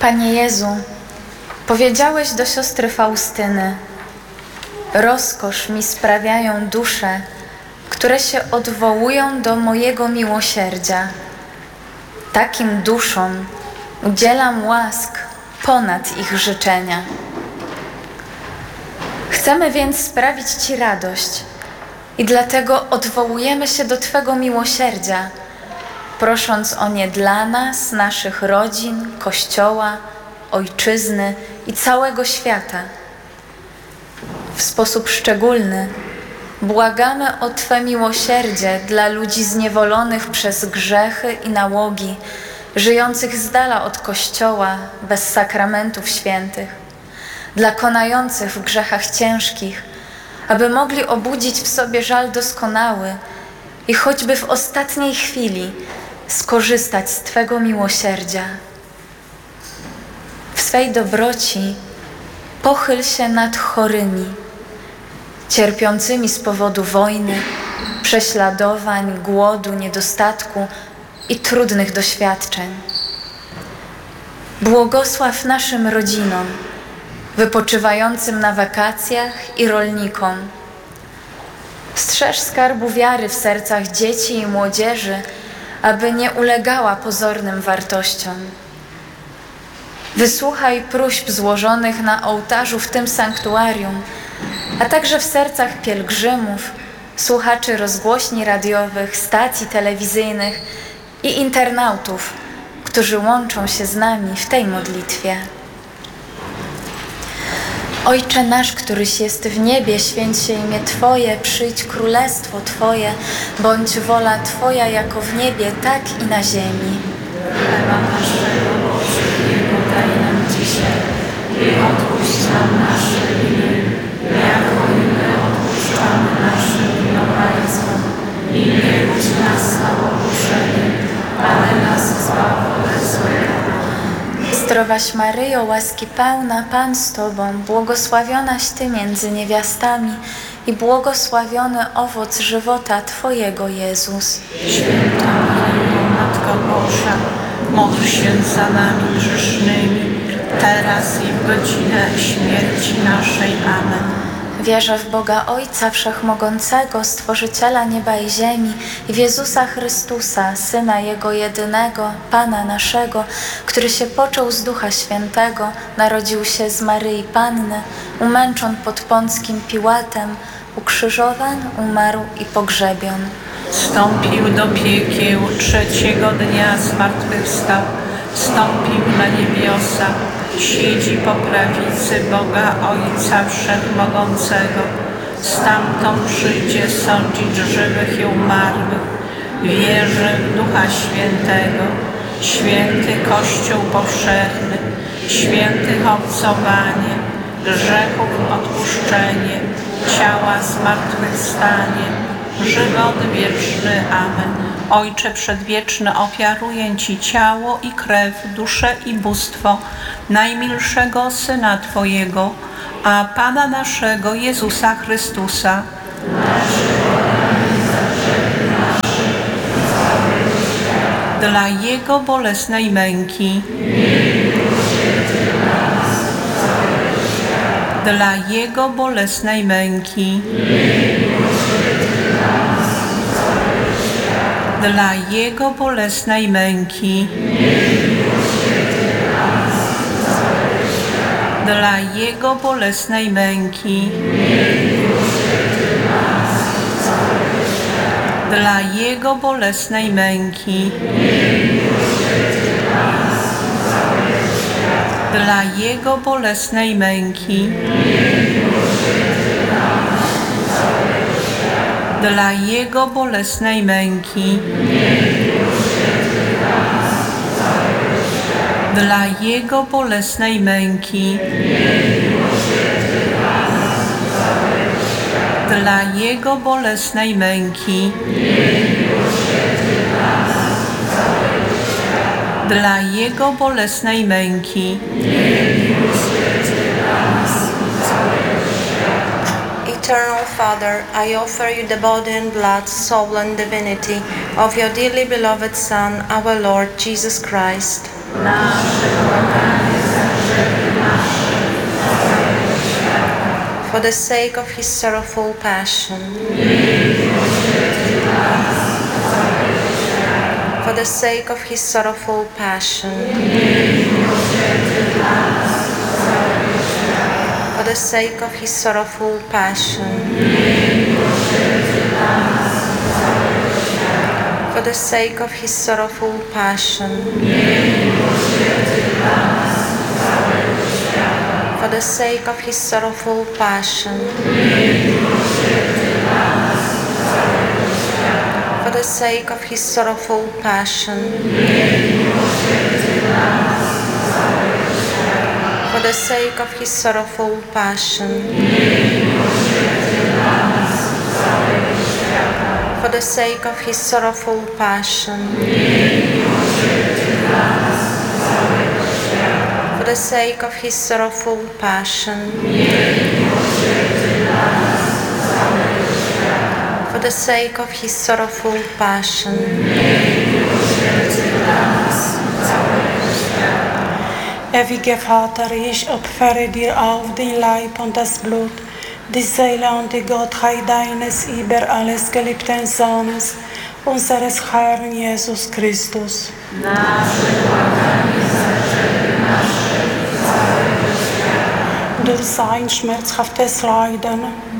Panie Jezu, powiedziałeś do siostry Faustyny: rozkosz mi sprawiają dusze, które się odwołują do mojego miłosierdzia. Takim duszom udzielam łask ponad ich życzenia. Chcemy więc sprawić Ci radość i dlatego odwołujemy się do Twego miłosierdzia, prosząc o nie dla nas, naszych rodzin, Kościoła, Ojczyzny i całego świata. W sposób szczególny błagamy o Twe miłosierdzie dla ludzi zniewolonych przez grzechy i nałogi, żyjących z dala od Kościoła, bez sakramentów świętych, dla konających w grzechach ciężkich, aby mogli obudzić w sobie żal doskonały i choćby w ostatniej chwili skorzystać z Twego miłosierdzia. W swej dobroci pochyl się nad chorymi, cierpiącymi z powodu wojny, prześladowań, głodu, niedostatku i trudnych doświadczeń. Błogosław naszym rodzinom, wypoczywającym na wakacjach i rolnikom. Strzeż skarbu wiary w sercach dzieci i młodzieży, aby nie ulegała pozornym wartościom. Wysłuchaj próśb złożonych na ołtarzu w tym sanktuarium, a także w sercach pielgrzymów, słuchaczy rozgłośni radiowych, stacji telewizyjnych i internautów, którzy łączą się z nami w tej modlitwie. Ojcze nasz, któryś jest w niebie, święć się imię Twoje, przyjdź królestwo Twoje, bądź wola Twoja jako w niebie, tak i na ziemi. Chleba naszego powszedniego daj nam dzisiaj i odpuść nam nasze winy, jako i my odpuszczamy naszym winowajcom. I nie budź nas na pokuszenie, ale nas zbaw od złego. Zdrowaś Maryjo, łaski pełna, Pan z Tobą, błogosławionaś Ty między niewiastami i błogosławiony owoc żywota Twojego, Jezus. Święta Maryjo, Matko Boża, módl się za nami grzesznymi, teraz i w godzinę śmierci naszej. Amen. Wierzę w Boga Ojca Wszechmogącego, Stworzyciela nieba i ziemi, i w Jezusa Chrystusa, Syna Jego jedynego, Pana naszego, który się począł z Ducha Świętego, narodził się z Maryi Panny, umęczon pod Pąckim Piłatem, ukrzyżowan, umarł i pogrzebion. Wstąpił do piekieł, trzeciego dnia zmartwychwstał, wstąpił na niebiosa, siedzi po prawicy Boga Ojca Wszechmogącego. Stamtąd przyjdzie sądzić żywych i umarłych. Wierzę w Ducha Świętego, święty Kościół powszechny, świętych obcowanie, grzechów odpuszczenie, ciała zmartwychwstanie, żywot wieczny. Amen. Ojcze Przedwieczny, ofiaruję Ci ciało i krew, duszę i bóstwo najmilszego Syna Twojego, a Pana naszego Jezusa Chrystusa, dla Jego bolesnej męki, dla Jego bolesnej męki, dla Jego bolesnej męki, dla Jego bolesnej męki, dla Jego bolesnej męki, dla Jego bolesnej męki, dla Jego bolesnej męki, dla Jego bolesnej męki, dla Jego bolesnej męki, dla Jego bolesnej męki. Eternal Father, I offer you the body and blood, soul and divinity of your dearly beloved Son, our Lord Jesus Christ. For the sake of his sorrowful passion. For the sake of his sorrowful passion. For the sake of his sorrowful passion. For the sake of his sorrowful passion. For the sake of his sorrowful passion. For the sake of his sorrowful passion. For the sake of his sorrowful passion. For the sake of his sorrowful passion. For the sake of his sorrowful passion. For the sake of his sorrowful passion. Ewige Vater, ich opfere dir auf den Leib und das Blut, die Seele und die Gottheit deines über alles geliebten Sohnes, unseres Herrn Jesus Christus. Durch sein schmerzhaftes Leiden,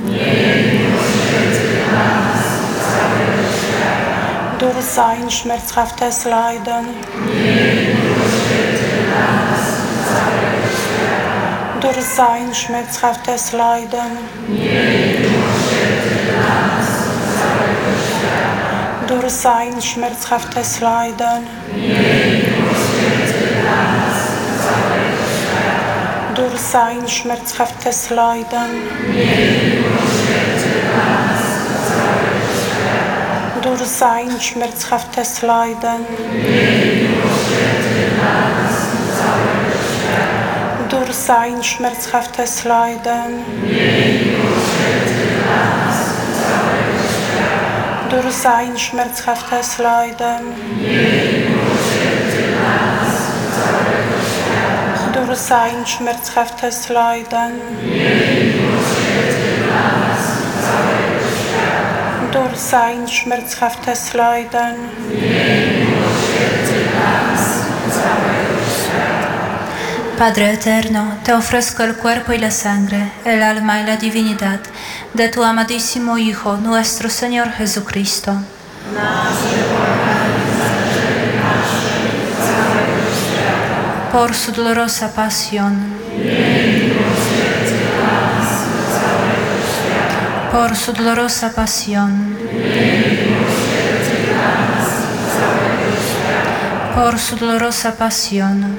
durch sein schmerzhaftes Leiden, durch sein schmerzhaftes Leiden, durch sein schmerzhaftes Leiden, durch sein schmerzhaftes Leiden, durch sein schmerzhaftes Leiden, durch sein schmerzhaftes Leiden, durch sein schmerzhaftes Leiden, durch sein schmerzhaftes Leiden, durch sein schmerzhaftes Leiden, Padre eterno, te ofrezco el cuerpo y la sangre, el alma y la divinidad de tu amadísimo Hijo, nuestro Señor Jesucristo. Por su dolorosa pasión, por su dolorosa pasión, por su dolorosa pasión,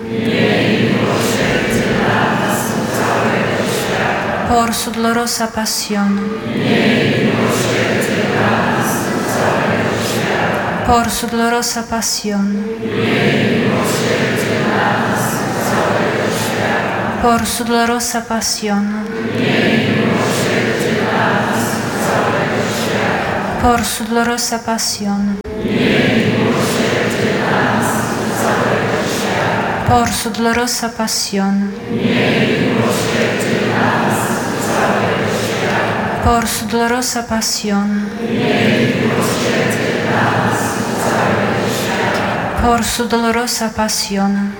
por su dolorosa pasión, por su dolorosa pasión, por su dolorosa pasión, por su dolorosa pasión, por su dolorosa pasión, por su dolorosa pasión, por su dolorosa pasión,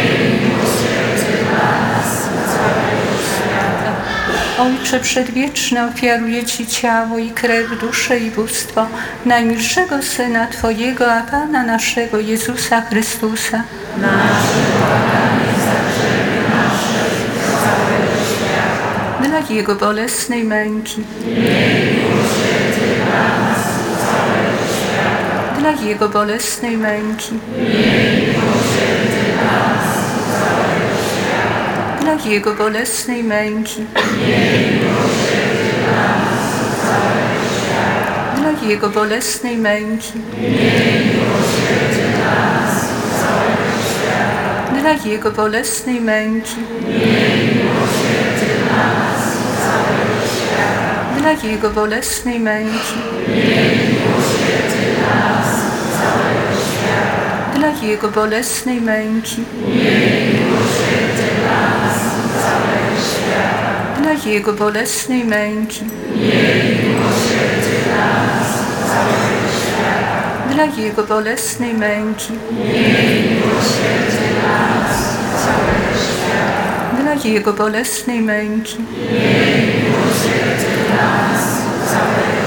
Ojcze Przedwieczny, ofiaruję Ci ciało i krew, duszę i bóstwo najmilszego Syna Twojego, a Pana naszego Jezusa Chrystusa. Dla Jego bolesnej męki, dla Jego bolesnej męki, dla Jego bolesnej męki, dla Jego bolesnej męki, dla Jego bolesnej męki, dla Jego bolesnej męki, dla dla Jego bolesnej męki, dla Jego bolesnej męki, dla Jego bolesnej męki, dla Jego bolesnej męki, Miej miłosierdzie dla nas, całego